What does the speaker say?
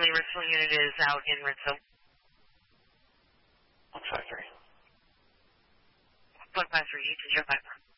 friendly Ritzville unit is out in Ritzville. 153. 153, 8205.